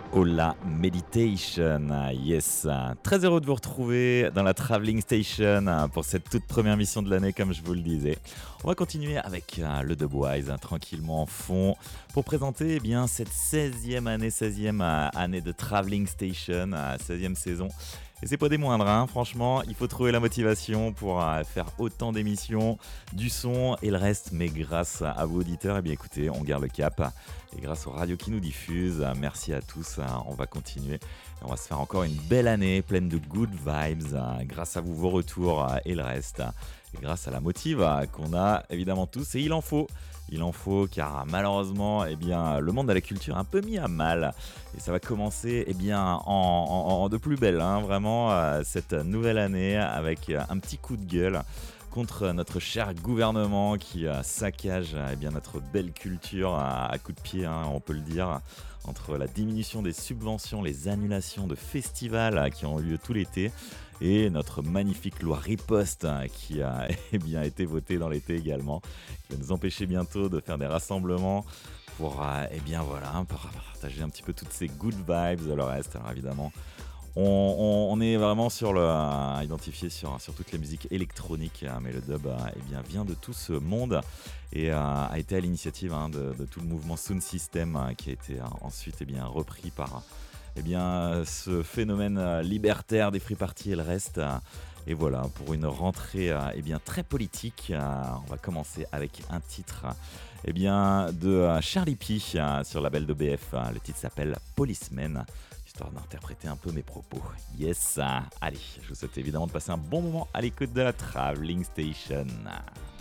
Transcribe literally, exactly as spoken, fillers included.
Hola Meditation, yes. Très heureux de vous retrouver dans la Traveling Station pour cette toute première mission de l'année, comme je vous le disais. On va continuer avec euh, le Dubwise, hein, tranquillement en fond, pour présenter eh bien, cette seizième année, seizième euh, année de Traveling Station, euh, seizième saison. Et c'est pas des moindres, hein, franchement, il faut trouver la motivation pour euh, faire autant d'émissions, du son et le reste, mais grâce à vous auditeurs, eh bien écoutez, on garde le cap. Et grâce aux radios qui nous diffusent, euh, merci à tous, euh, on va continuer. Et on va se faire encore une belle année pleine de good vibes, euh, grâce à vous, vos retours euh, et le reste. Et grâce à la motive euh, qu'on a évidemment tous, et il en faut. Il en faut car malheureusement, eh bien, le monde de la culture est un peu mis à mal. Et ça va commencer eh bien, en, en- en de plus belle, hein, vraiment, euh, cette nouvelle année avec euh, un petit coup de gueule contre notre cher gouvernement qui euh, saccage eh bien, notre belle culture à, à coups de pied, hein, on peut le dire, entre la diminution des subventions, les annulations de festivals euh, qui ont eu lieu tout l'été et notre magnifique loi riposte euh, qui a eh bien, été votée dans l'été également, qui va nous empêcher bientôt de faire des rassemblements pour euh, eh bien, voilà, hein, pour partager un petit peu toutes ces good vibes, le reste. Alors évidemment, on, on- on est vraiment sur le, euh, identifié sur, sur toutes les musiques électroniques, hein, mais le dub euh, eh bien, vient de tout ce monde et euh, a été à l'initiative hein, de, de tout le mouvement Sound System euh, qui a été euh, ensuite eh bien, repris par eh bien, ce phénomène euh, libertaire des free parties et le reste. euh, et voilà, pour une rentrée euh, eh bien, très politique, euh, on va commencer avec un titre eh bien, de euh, Charlie P euh, sur la label de B F. euh, Le titre s'appelle Policeman, histoire d'interpréter un peu mes propos. Yes, euh, allez, je vous souhaite évidemment de passer un bon moment à l'écoute de la Traveling Station.